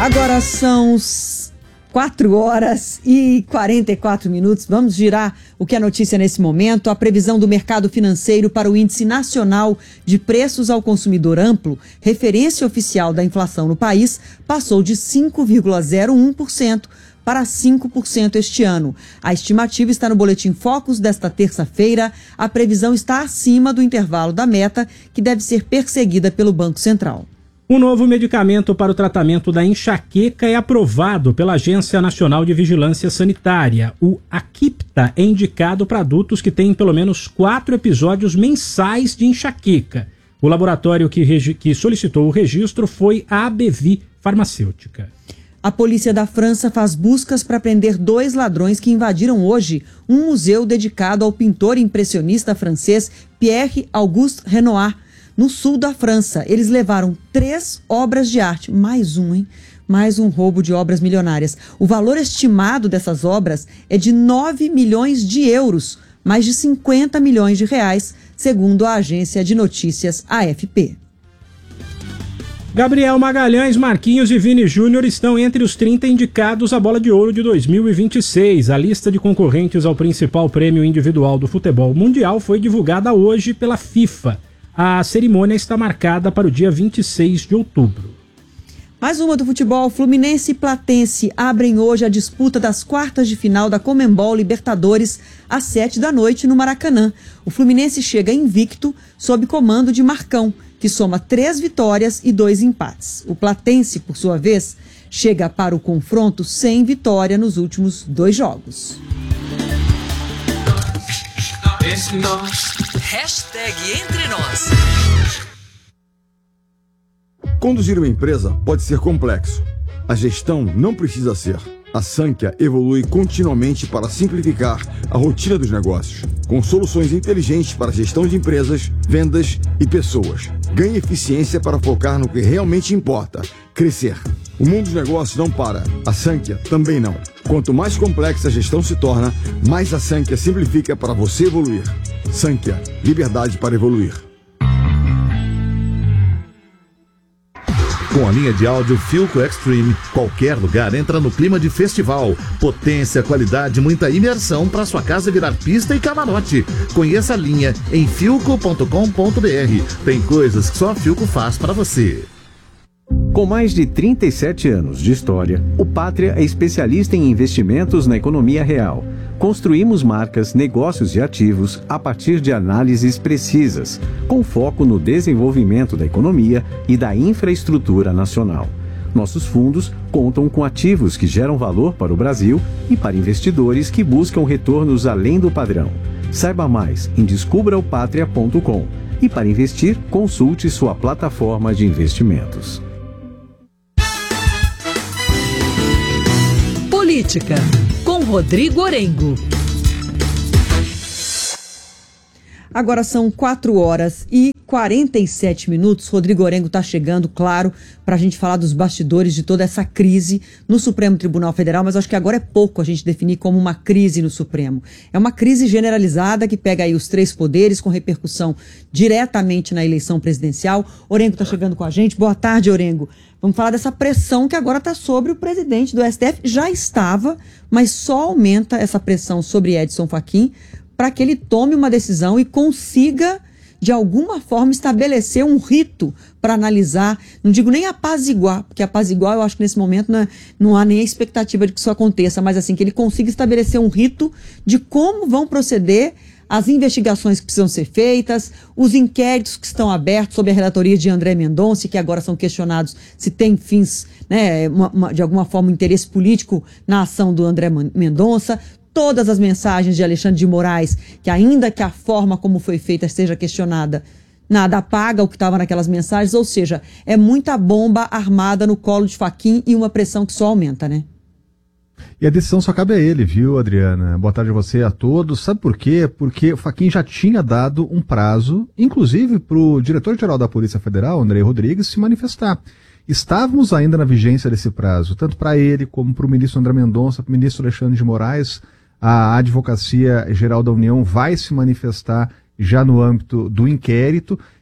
Agora são 4h44. Vamos girar o que é notícia nesse momento. A previsão do mercado financeiro para o Índice Nacional de Preços ao Consumidor Amplo, referência oficial da inflação no país, passou de 5,01% para 5% este ano. A estimativa está no Boletim Focus desta terça-feira. A previsão está acima do intervalo da meta, que deve ser perseguida pelo Banco Central. Um novo medicamento para o tratamento da enxaqueca é aprovado pela Agência Nacional de Vigilância Sanitária. O Aquipta é indicado para adultos que têm pelo menos 4 episódios mensais de enxaqueca. O laboratório que solicitou o registro foi a AbbVie Farmacêutica. A polícia da França faz buscas para prender 2 ladrões que invadiram hoje um museu dedicado ao pintor impressionista francês Pierre-Auguste Renoir, no sul da França. Eles levaram 3 obras de arte. Mais um roubo de obras milionárias. O valor estimado dessas obras é de 9 milhões de euros, mais de 50 milhões de reais, segundo a agência de notícias AFP. Gabriel Magalhães, Marquinhos e Vini Júnior estão entre os 30 indicados à Bola de Ouro de 2026. A lista de concorrentes ao principal prêmio individual do futebol mundial foi divulgada hoje pela FIFA. A cerimônia está marcada para o dia 26 de outubro. Mais uma do futebol. Fluminense e Platense abrem hoje a disputa das quartas de final da Conmebol Libertadores às 19h no Maracanã. O Fluminense chega invicto sob comando de Marcão, que soma 3 vitórias e 2 empates. O Platense, por sua vez, chega para o confronto sem vitória nos últimos 2 jogos. Hashtag Entre Nós. Conduzir uma empresa pode ser complexo. A gestão não precisa ser. A Sankhya evolui continuamente para simplificar a rotina dos negócios, com soluções inteligentes para a gestão de empresas, vendas e pessoas. Ganhe eficiência para focar no que realmente importa: crescer. O mundo dos negócios não para. A Sankhya também não. Quanto mais complexa a gestão se torna, mais a Sankhya simplifica para você evoluir. Sankhya, liberdade para evoluir. Com a linha de áudio Philco Extreme, qualquer lugar entra no clima de festival. Potência, qualidade, muita imersão para sua casa virar pista e camarote. Conheça a linha em philco.com.br. Tem coisas que só a Philco faz para você. Com mais de 37 anos de história, o Pátria é especialista em investimentos na economia real. Construímos marcas, negócios e ativos a partir de análises precisas, com foco no desenvolvimento da economia e da infraestrutura nacional. Nossos fundos contam com ativos que geram valor para o Brasil e para investidores que buscam retornos além do padrão. Saiba mais em descubraopatria.com e, para investir, consulte sua plataforma de investimentos. Política, com Rodrigo Orengo. Agora são 4h47. Rodrigo Orengo está chegando, claro, para a gente falar dos bastidores de toda essa crise no Supremo Tribunal Federal, mas acho que agora é pouco a gente definir como uma crise no Supremo. É uma crise generalizada que pega aí os 3 poderes, com repercussão diretamente na eleição presidencial. Orengo está chegando com a gente. Boa tarde, Orengo. Vamos falar dessa pressão que agora está sobre o presidente do STF. Já estava, mas só aumenta essa pressão sobre Edson Fachin para que ele tome uma decisão e consiga, de alguma forma, estabelecer um rito para analisar, não digo nem apaziguar, porque apaziguar eu acho que nesse momento não há nem a expectativa de que isso aconteça, mas assim, que ele consiga estabelecer um rito de como vão proceder as investigações que precisam ser feitas, os inquéritos que estão abertos sob a relatoria de André Mendonça, que agora são questionados se tem fins, né, de alguma forma, um interesse político na ação do André Mendonça. Todas as mensagens de Alexandre de Moraes, que ainda que a forma como foi feita seja questionada, nada apaga o que estava naquelas mensagens, ou seja, é muita bomba armada no colo de Fachin e uma pressão que só aumenta, né? E a decisão só cabe a ele, viu, Adriana? Boa tarde a você e a todos. Sabe por quê? Porque o Fachin já tinha dado um prazo, inclusive para o diretor-geral da Polícia Federal, André Rodrigues, se manifestar. Estávamos ainda na vigência desse prazo, tanto para ele como para o ministro André Mendonça, para o ministro Alexandre de Moraes. A Advocacia Geral da União vai se manifestar já no âmbito do inquérito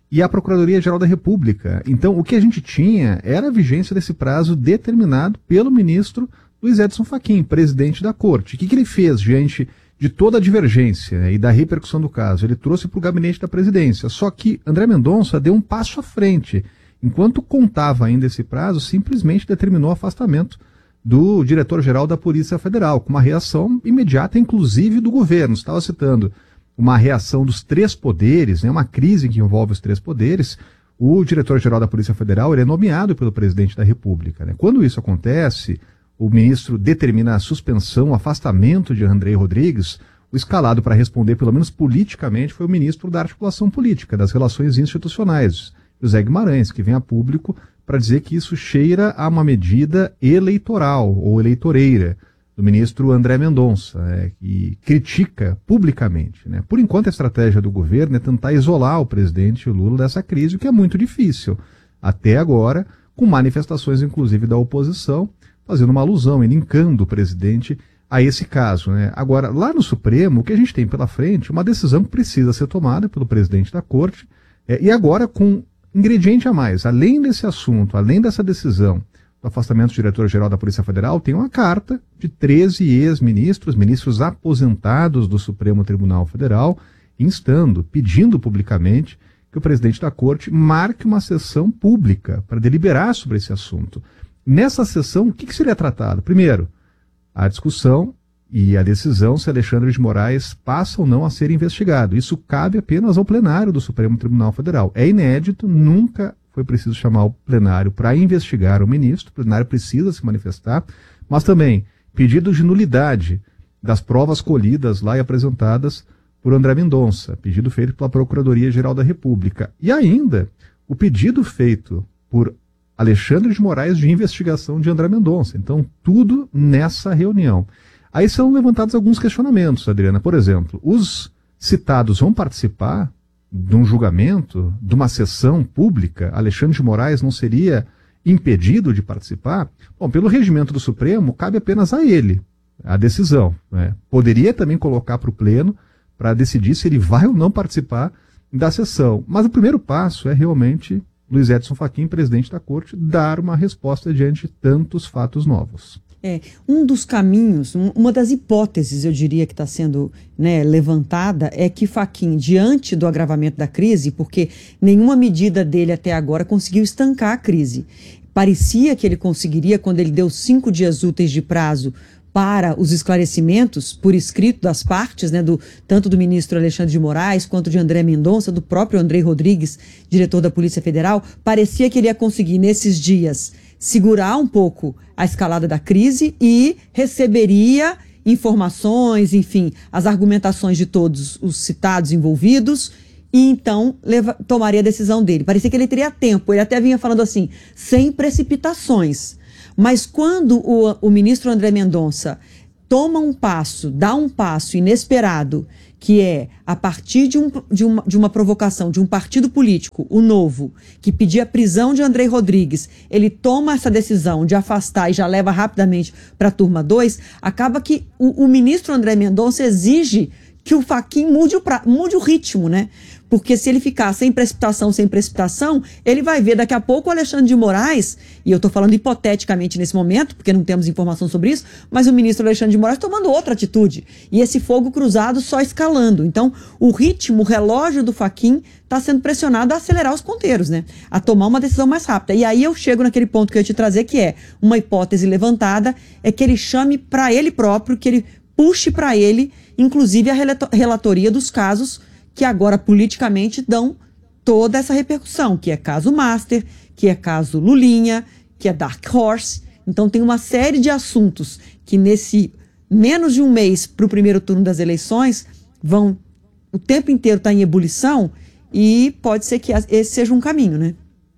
e a Procuradoria-Geral da República. Então, o que a gente tinha era a vigência desse prazo determinado pelo ministro Luiz Edson Fachin, presidente da Corte. O que ele fez diante de toda a divergência, né, e da repercussão do caso? Ele trouxe para o gabinete da presidência. Só que André Mendonça deu um passo à frente. Enquanto contava ainda esse prazo, simplesmente determinou o afastamento do diretor-geral da Polícia Federal, com uma reação imediata, inclusive, do governo. Estava citando uma reação dos três poderes, né, uma crise que envolve os três poderes. O diretor-geral da Polícia Federal ele é nomeado pelo presidente da República, né? Quando isso acontece, o ministro determina a suspensão, o afastamento de Andrei Rodrigues. O escalado para responder, pelo menos politicamente, foi o ministro da Articulação Política, das Relações Institucionais, José Guimarães, que vem a público para dizer que isso cheira a uma medida eleitoral ou eleitoreira do ministro André Mendonça, que critica publicamente, né? Por enquanto, a estratégia do governo é tentar isolar o presidente Lula dessa crise, o que é muito difícil. Até agora, com manifestações, inclusive, da oposição, fazendo uma alusão e linkando o presidente a esse caso, né? Agora, lá no Supremo, o que a gente tem pela frente é uma decisão que precisa ser tomada pelo presidente da Corte, e agora com ingrediente a mais. Além desse assunto, além dessa decisão do afastamento do diretor-geral da Polícia Federal, tem uma carta de 13 ex-ministros, ministros aposentados do Supremo Tribunal Federal, instando, pedindo publicamente que o presidente da Corte marque uma sessão pública para deliberar sobre esse assunto. Nessa sessão, o que seria tratado? Primeiro, a discussão e a decisão se Alexandre de Moraes passa ou não a ser investigado. Isso cabe apenas ao plenário do Supremo Tribunal Federal. É inédito, nunca foi preciso chamar o plenário para investigar o ministro, o plenário precisa se manifestar, mas também pedido de nulidade das provas colhidas lá e apresentadas por André Mendonça, pedido feito pela Procuradoria-Geral da República. E ainda o pedido feito por Alexandre de Moraes de investigação de André Mendonça. Então, tudo nessa reunião. Aí são levantados alguns questionamentos, Adriana. Por exemplo, os citados vão participar de um julgamento, de uma sessão pública? Alexandre de Moraes não seria impedido de participar? Bom, pelo regimento do Supremo, cabe apenas a ele a decisão, né? Poderia também colocar para o Pleno para decidir se ele vai ou não participar da sessão. Mas o primeiro passo é realmente Luiz Edson Fachin, presidente da Corte, dar uma resposta diante de tantos fatos novos. Um dos caminhos, uma das hipóteses, eu diria, que está sendo, né, levantada é que Fachin, diante do agravamento da crise, porque nenhuma medida dele até agora conseguiu estancar a crise. Parecia que ele conseguiria, quando ele deu 5 dias úteis de prazo para os esclarecimentos por escrito das partes, né, tanto do ministro Alexandre de Moraes quanto de André Mendonça, do próprio Andrei Rodrigues, diretor da Polícia Federal, parecia que ele ia conseguir, nesses dias, segurar um pouco a escalada da crise e receberia informações, enfim, as argumentações de todos os citados envolvidos e então tomaria a decisão dele. Parecia que ele teria tempo, ele até vinha falando assim, sem precipitações. Mas quando o ministro André Mendonça toma um passo, dá um passo inesperado, que é a partir de uma provocação de um partido político, o Novo, que pedia a prisão de Andrei Rodrigues, ele toma essa decisão de afastar e já leva rapidamente para a turma 2, acaba que o ministro André Mendonça exige que o Fachin mude o ritmo, né? Porque se ele ficar sem precipitação, ele vai ver daqui a pouco o Alexandre de Moraes, e eu estou falando hipoteticamente nesse momento, porque não temos informação sobre isso, mas o ministro Alexandre de Moraes tomando outra atitude. E esse fogo cruzado só escalando. Então, o ritmo, o relógio do Fachin está sendo pressionado a acelerar os ponteiros, né? A tomar uma decisão mais rápida. E aí eu chego naquele ponto que eu ia te trazer, que é uma hipótese levantada, é que ele chame para ele próprio, que ele puxe para ele, inclusive, a relatoria dos casos que agora politicamente dão toda essa repercussão, que é caso Master, que é caso Lulinha, que é Dark Horse. Então tem uma série de assuntos que nesse menos de um mês para o primeiro turno das eleições vão o tempo inteiro estar em ebulição e pode ser que esse seja um caminho, né?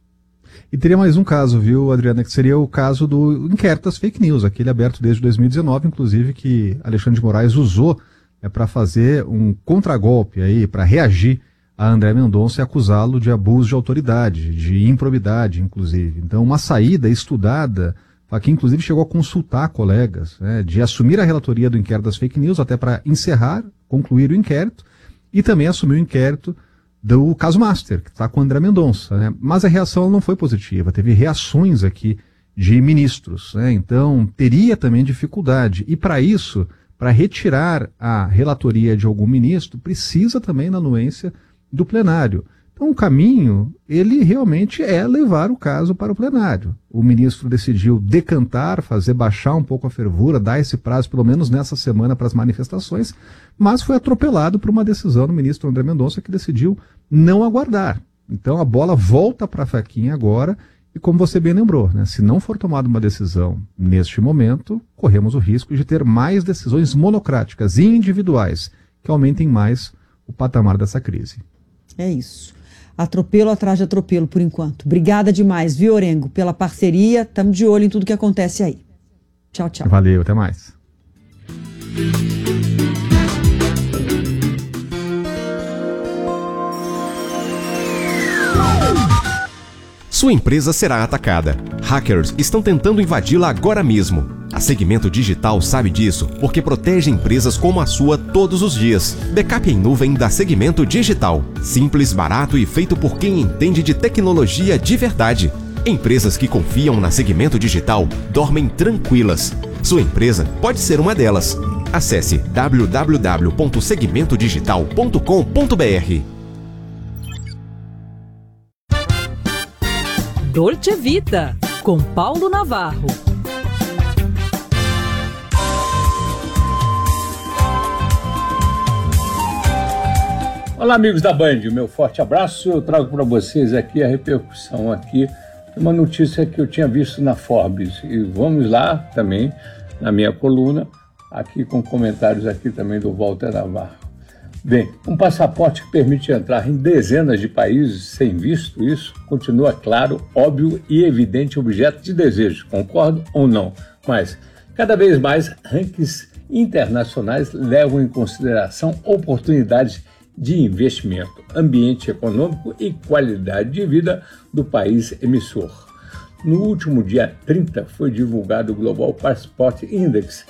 E teria mais um caso, viu, Adriana, que seria o caso do inquérito das fake news, aquele aberto desde 2019, inclusive, que Alexandre de Moraes usou para fazer um contragolpe aí, para reagir a André Mendonça e acusá-lo de abuso de autoridade, de improbidade, inclusive. Então, uma saída estudada, Fachin, inclusive, chegou a consultar colegas, né, de assumir a relatoria do inquérito das fake news, até para concluir o inquérito, e também assumir o inquérito do caso Master, que está com o André Mendonça, né? Mas a reação não foi positiva, teve reações aqui de ministros, né? Então teria também dificuldade. E para isso, para retirar a relatoria de algum ministro, precisa também da anuência do plenário. Então o caminho, ele realmente é levar o caso para o plenário. O ministro decidiu decantar, fazer baixar um pouco a fervura, dar esse prazo pelo menos nessa semana para as manifestações, mas foi atropelado por uma decisão do ministro André Mendonça que decidiu não aguardar. Então a bola volta para a Faquinha agora e como você bem lembrou, né, se não for tomada uma decisão neste momento, corremos o risco de ter mais decisões monocráticas e individuais que aumentem mais o patamar dessa crise. É isso. Atropelo atrás de atropelo, por enquanto. Obrigada demais, viu, Orengo, pela parceria. Estamos de olho em tudo que acontece aí. Tchau, tchau. Valeu, até mais. Sua empresa será atacada. Hackers estão tentando invadi-la agora mesmo. A Segmento Digital sabe disso porque protege empresas como a sua todos os dias. Backup em nuvem da Segmento Digital. Simples, barato e feito por quem entende de tecnologia de verdade. Empresas que confiam na Segmento Digital dormem tranquilas. Sua empresa pode ser uma delas. Acesse www.segmentodigital.com.br. Dolce Vita, com Paulo Navarro. Olá, amigos da Band, meu forte abraço. Eu trago para vocês aqui a repercussão aqui de uma notícia que eu tinha visto na Forbes. E vamos lá também, na minha coluna, aqui com comentários aqui também do Walter Navarro. Bem, um passaporte que permite entrar em dezenas de países sem visto, isso continua claro, óbvio e evidente objeto de desejo, concordo ou não? Mas, cada vez mais, rankings internacionais levam em consideração oportunidades de investimento, ambiente econômico e qualidade de vida do país emissor. No último dia 30 foi divulgado o Global Passport Index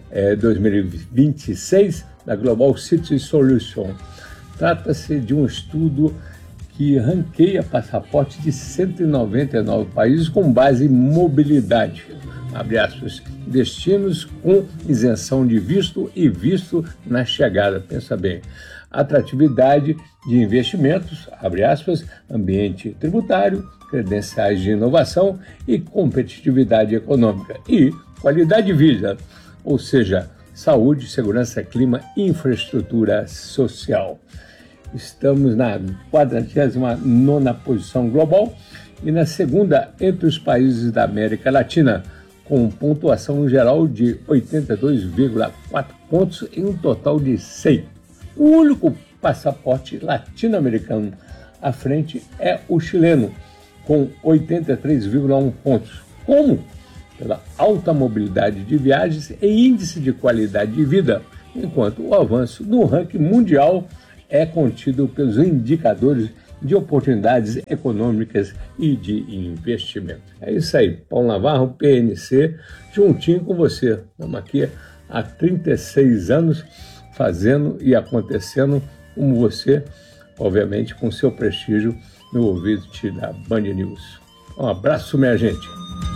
2026 da Global City Solution. Trata-se de um estudo que ranqueia passaportes de 199 países com base em mobilidade, abre aspas, destinos com isenção de visto e visto na chegada, pensa bem, atratividade de investimentos, abre aspas, ambiente tributário, credenciais de inovação e competitividade econômica e qualidade de vida, ou seja, saúde, segurança, clima e infraestrutura social. Estamos na 49ª posição global e na segunda entre os países da América Latina, com pontuação geral de 82,4 pontos em um total de 100. O único passaporte latino-americano à frente é o chileno, com 83,1 pontos. Como? Pela alta mobilidade de viagens e índice de qualidade de vida, enquanto o avanço no ranking mundial é contido pelos indicadores de oportunidades econômicas e de investimento. É isso aí, Paulo Navarro, PNC, juntinho com você. Estamos aqui há 36 anos fazendo e acontecendo como você, obviamente com seu prestígio no ouvido da Band News. Um abraço, minha gente.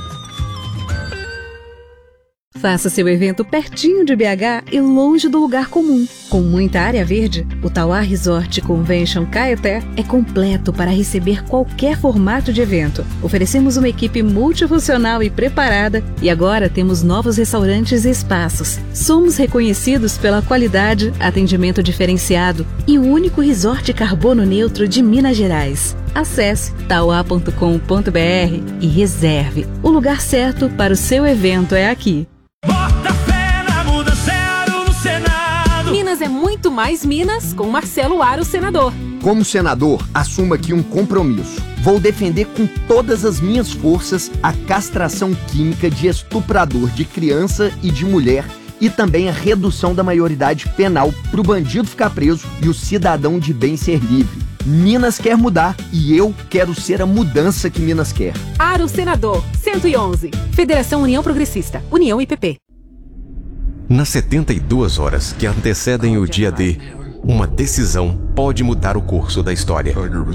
Faça seu evento pertinho de BH e longe do lugar comum. Com muita área verde, o Tauá Resort Convention Caeté é completo para receber qualquer formato de evento. Oferecemos uma equipe multifuncional e preparada e agora temos novos restaurantes e espaços. Somos reconhecidos pela qualidade, atendimento diferenciado e o único resort carbono neutro de Minas Gerais. Acesse tauá.com.br e reserve. O lugar certo para o seu evento é aqui. Bota fé na muda zero no Senado. Minas é muito mais Minas com Marcelo Aro, senador. Como senador, assumo aqui um compromisso. Vou defender com todas as minhas forças a castração química de estuprador de criança e de mulher e também a redução da maioridade penal para o bandido ficar preso e o cidadão de bem ser livre. Minas quer mudar e eu quero ser a mudança que Minas quer. Aro, senador, 111. Federação União Progressista, União IPP. Nas 72 horas que antecedem o dia D, Uma decisão pode mudar o curso da história.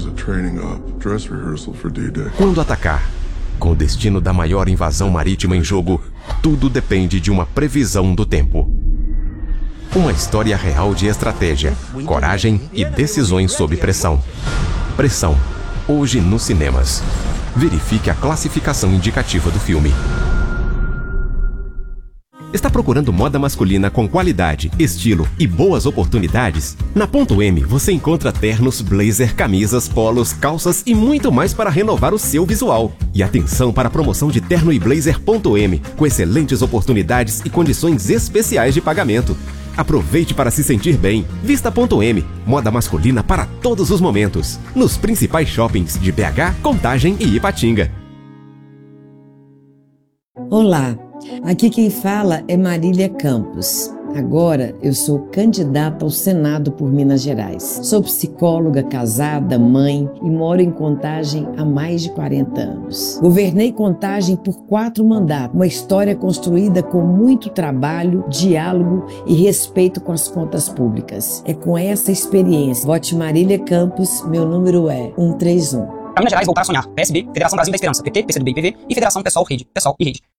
Quando atacar? Com o destino da maior invasão marítima em jogo, tudo depende de uma previsão do tempo. Uma história real de estratégia, coragem e decisões sob pressão. Pressão. Hoje nos cinemas. Verifique a classificação indicativa do filme. Está procurando moda masculina com qualidade, estilo e boas oportunidades? Na Ponto M você encontra ternos, blazer, camisas, polos, calças e muito mais para renovar o seu visual. E atenção para a promoção de terno e blazer Ponto M, com excelentes oportunidades e condições especiais de pagamento. Aproveite para se sentir bem. Vista Ponto M, moda masculina para todos os momentos. Nos principais shoppings de BH, Contagem e Ipatinga. Olá, aqui quem fala é Marília Campos. Agora eu sou candidata ao Senado por Minas Gerais. Sou psicóloga, casada, mãe e moro em Contagem há mais de 40 anos. Governei Contagem por 4 mandatos, uma história construída com muito trabalho, diálogo e respeito com as contas públicas. É com essa experiência. Vote Marília Campos, meu número é 131. Para Minas Gerais, voltar a sonhar. PSB, Federação Brasil da Esperança, PT, PCdoB e PV e Federação Pessoal, Rede. Pessoal e Rede.